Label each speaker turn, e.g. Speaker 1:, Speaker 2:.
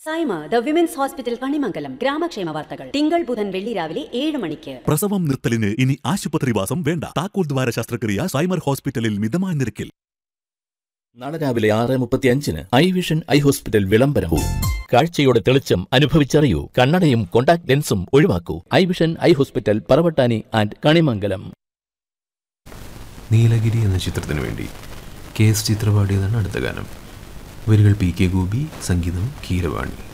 Speaker 1: Saima the women's hospital Kanimangalam ഗ്രാമക്ഷേമ വാർത്തകൾ തിങ്കൾ ബുധൻ വെള്ളി രാവിലെ 7 മണിക്ക്.
Speaker 2: പ്രസവം നിർത്തലിന് ഇനി ആശുപത്രിവാസം വേണ്ട. താക്കോൽ ദ്വാര ശസ്ത്രക്രിയ സൈമർ ഹോസ്പിറ്റലിൽ മിതമായ നിരക്കിൽ.
Speaker 3: നാളെ രാവിലെ 6:35 ഐ വിഷൻ ഐ ഹോസ്പിറ്റൽ വിളംബരവും. കാഴ്ചയുടെ തെളിച്ചം അനുഭവിച്ചറിയൂ. കണ്ണടയും contact ലെൻസും ഒഴിവാക്കൂ. I vision eye hospital, Paravattani and Kanimangalam.
Speaker 4: Nilgiri എന്ന ചിത്രത്തിനു വേണ്ടി KS ചിത്രപാടിയതാണ് അടുത്ത ഗാനം. വരികൾ PK ഗോപി, സംഗീതം കീരവാണി.